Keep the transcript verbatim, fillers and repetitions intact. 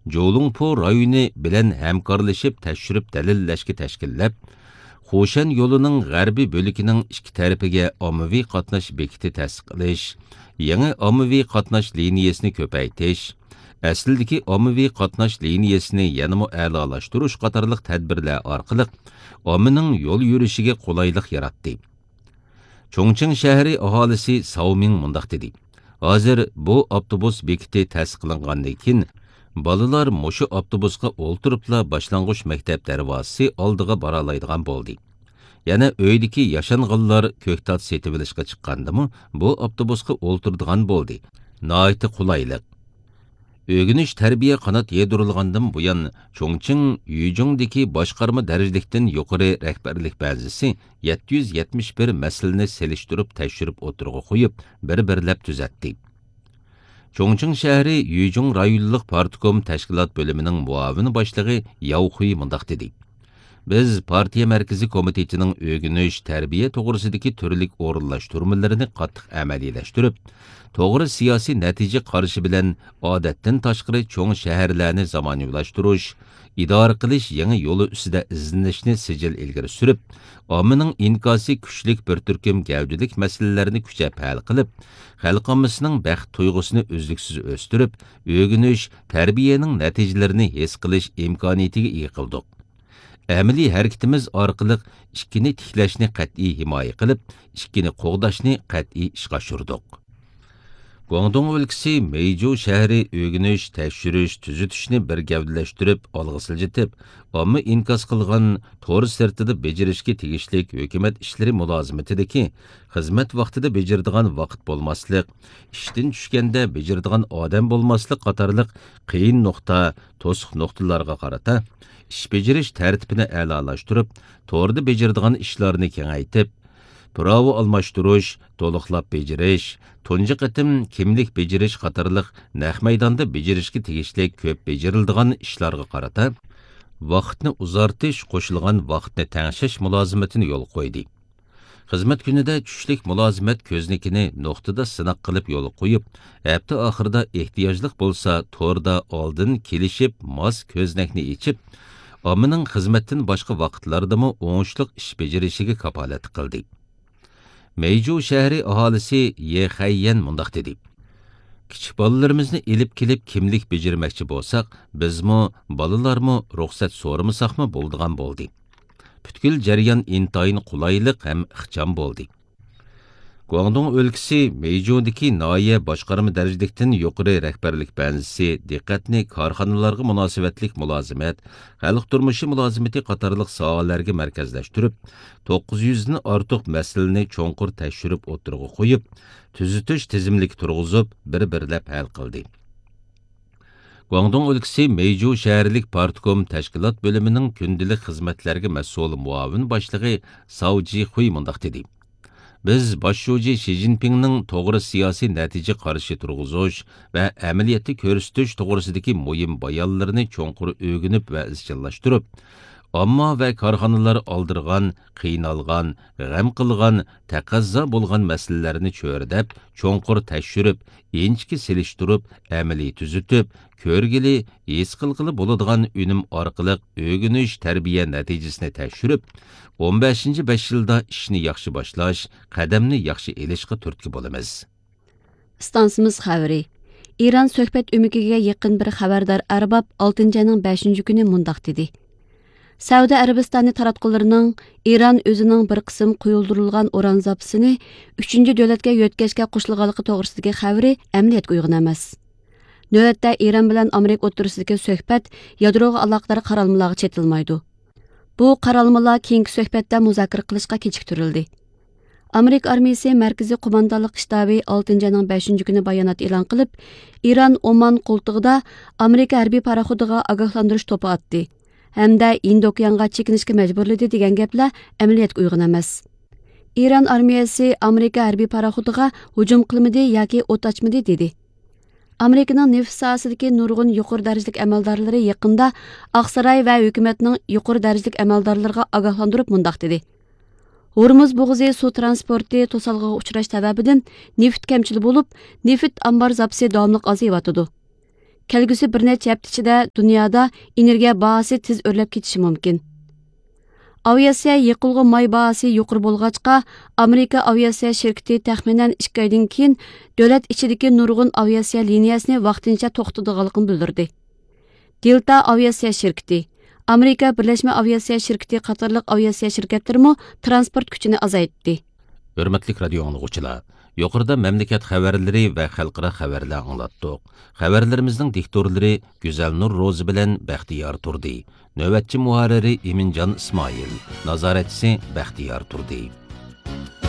Jolungpo rayoni bilan hamkorlashib tekshirib dalillashga tashkillab, Xo'shan yo'lining g'arbiy bo'likining ikki tarafiga ommaviy qatnash bekiti ta'sis qilish, yangi ommaviy qatnash liniyasini ko'paytirish, aslidagi ommaviy qatnash liniyasini yanada a'lolashtirish qatorliq tadbirlar orqali ommaning yo'l yurishiga qulaylik yaratdi. Chongqing shahri aholisi Saoming mundaq dedi. Hozir bu avtobus bekiti ta'sis qilingandan keyin balalar mushu avtobusga o'ltiribla boshlang'ich maktab darvozasi oldiga bora oladigan bo'ldi. Yana uydagi yashanganlar ko'ktat setib olishga chiqqandimi, bu avtobusga o'ltiradigan bo'ldi. Nihoyat qulaylik. Ögünüş tərbiyə qanat yedirilgandan buyan Chongqing Yuzhongdagi boshqarma darajalikdan yuqori rahbarlik ba'zisi yetti yuz yetmish bir masalani selishtirib tekshirib o'tirg'i qo'yib, bir-birlab tuzatdi. Chongqing shahri Yuzhong rayonlik partkom tashkilot bo'limining muavin boshlig'i Yao Hui mundaq dedi. Biz partiya markaziy komitetining ögünüş tərbiyə to'g'risidagi turlik o'rinlashtirmalarini qattiq amaliylashtirib, to'g'ri siyosiy natija qarashi bilan odatdan tashqari cho'ng shaharlarni zamonaviylashtirish, idora qilish yangi yo'li ustida izlanishni sijil ilgari surib, ommaning inkosi kuchlik bir turkum gavdilik masalalarni kuchab hal qilib, xalqimizning baxt tuyg'usini uzluksiz o'stirib, o'rganish, tarbiyaning natijalarini his qilish imkoniyatiga ega qildik. Amaliy harakatimiz orqali ikkini tiklashni qat'iy himoya qilib, ikkini qo'g'dashni qat'iy ishga oshirdik. Guangdong o'lkasi Meizhou shahri o'rganish, tekshirish, tuzitishni bir gavdalashtirib, olg'a siljitib, omma inkas qilgan to'g'ri sirtida bejirishga tegishli hukumat ishlari mulozimatidagi xizmat vaqtida bejiradigan vaqt bo'lmaslik, ishdan tushganda bejiradigan odam bo'lmaslik qatorliq qiyin nuqta, to'siq nuqtalarga qarata ish bejirish tartibini a'lolashtirib, to'g'rida bejiradigan ishlarni kengaytib, Pravo almashtirish, to'liqlab bejirish, tunji qatim kimlik bejirish qatorliq naq maydonda bejirishga tegishli ko'p bejiriladigan ishlarga qarata vaqtni uzartish, qo'shilgan vaqtni tangshish mulozimatini yo'l qo'ydi. Xizmat kunida tushlik mulozimat ko'znikini nuqtada sinoq qilib yo'l qo'yib, hafta oxirida ehtiyojliq bo'lsa to'rda oldin kelishib, mos ko'znakni ichib, ommaning xizmatdan boshqa vaqtlardami o'ngishliq ish bejirishiga kafolat qildi. Meizhou shahri aholisi Ye Xayyan mundaq dedi. Kichik bolalarimizni elib kelib kimlik bejirmoqchi bo'lsak, bizmi, bolalarmi ruxsat so'ramasaqmi bo'ldigan bo'ldi. Butkul jarayon intayin qulaylik ham ixcham bo'ldi. Guangdong o'lkasi Meizhoudagi noya boshqarma darajalikdan yuqori rahbarlik ba'zisi diqqatni korxonalarga munosabatlik mulozimat, xalq turmushi mulozimati qatorliq sohalarga markazlashtirib, to'qqiz yuz dan ortiq masalani cho'nqur tekshirib o'tirg'i qo'yib, tuzitish tizimlik turg'izib, bir-birlab hal qildi. Guangdong o'lkasi Meizhou shaharlik partkom tashkilot bo'limining kundalik xizmatlarga mas'ul muavin boshlig'i Sao Ji Hui mundaq dedi. Biz boshlovchi Xi Jinpingning to'g'ri siyosiy natija qarshi turg'izish va amaliyotda ko'rsatish to'g'risidagi muhim bayonlarni cho'nqur o'rganib va izchillashtirib, omma va korxonalar oldirgan, qiynalgan, g'am qilgan, taqozo bo'lgan masalalarni cho'rdab, cho'nqur tekshirib, inchki selishtirib, amaliy tuzitib, ko'rgili, his qilgili bo'ladigan unum orqali o'rganish, tarbiya natijasini tekshirib, o'n beshinchi besh yilda ishni yaxshi boshlash, qadamni yaxshi elishga turtki bo'lamiz. Stansimiz xabari. İran söhbət ümigiga yaqin bir xabardar arbab oltinchi ayning beshinchi kuni mundaq dedi. Saudiya Arabistoni taratqullarining İran o'zining bir qism quyuldirilgan uran zapasini uchinchi davlatga yo'tkazishga qo'shilganligi to'g'risidagi xabari amaliyotga uyg'un emas. Navbatda İran bilan Amerika o'rtasidagi suhbat yadroga aloqador qaralmalarga chetilmaydi. Bu qaralmalar keyingi suhbatda muzokara qilishga kechiktirildi. Amerika armiyasi Markaziy qo'mondonlik shtabi oltinchi ayning beshinchi kuni bayonot e'lon qilib, İran Oman qo'ltig'ida Amerika harbiy paraxodiga ogohlantirish to'pi otdi hamda Hind okeaniga chekinishga majburladi degan gaplar amaliyotga uyg'un emas. İran armiyasi Amerika harbiy paraxodiga hujum qilmadi yoki o't ochmadi dedi. Amerikaning neft sohasidagi nurg'un yuqori darajalik amaldorlari yaqinda Oqsaroy va hukumatning yuqori darajalik amaldorlariga ogohlantirib mundaq dedi. Hormuz bo'g'zi suv transporti to'salg'iga uchrash sababidan neft kamchil bo'lib, neft ambar zapasi davomli azayotidi. kelgusi bir necha hafta ichida dunyoda energiya bahasi tez o'rlab ketishi mumkin. Aviasiya yiqilg'i may bahasi yuqori bo'lg'achqa, Amerika aviasiya shirkati taxminan ikki oydan keyin davlat ichidagi nurg'un aviasiya liniyasini vaqtincha to'xtatadiganligini bildirdi. Delta aviasiya shirkati, Amerika Birlashma aviasiya shirkati qatorliq aviasiya shirkatlarimi transport kuchini azaytdi. Hürmetlik radio anlıqçılar, yuqorida mamlakat xabarlari va xalqaro xabarlar anglatdik. Xabarlarimizning diktorlari Güzelnur Rozi bilan Baxtiyor Turdi. Navbatchi muharriri Eminjon Ismoil, nazoratchisi Baxtiyor Turdi.